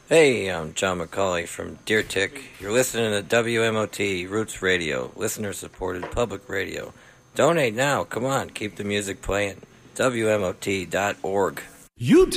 Hey, I'm John McCauley from Deer Tick. You're listening to WMOT Roots Radio, listener-supported public radio. Donate now. Come on, keep the music playing. WMOT.org. You